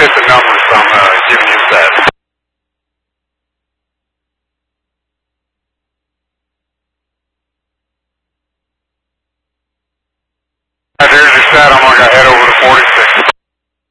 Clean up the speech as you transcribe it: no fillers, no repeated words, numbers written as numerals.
fit the numbers I'm giving you set. There's your set. I'm going to head over to 40.